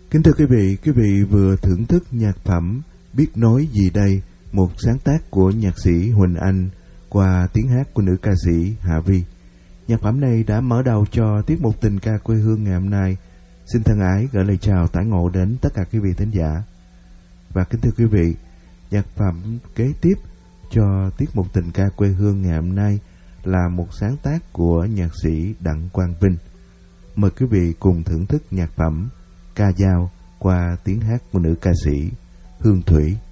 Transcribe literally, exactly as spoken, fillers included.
Kính thưa quý vị, quý vị vừa thưởng thức nhạc phẩm Biết Nói Gì Đây, một sáng tác của nhạc sĩ Huỳnh Anh qua tiếng hát của nữ ca sĩ Hạ Vi. Nhạc phẩm này đã mở đầu cho tiết mục Tình Ca Quê Hương ngày hôm nay. Xin thân ái gửi lời chào tái ngộ đến tất cả quý vị thính giả. Và kính thưa quý vị, nhạc phẩm kế tiếp cho tiết mục Tình Ca Quê Hương ngày hôm nay là một sáng tác của nhạc sĩ Đặng Quang Vinh. Mời quý vị cùng thưởng thức nhạc phẩm Ca Dao qua tiếng hát của nữ ca sĩ Hương Thủy.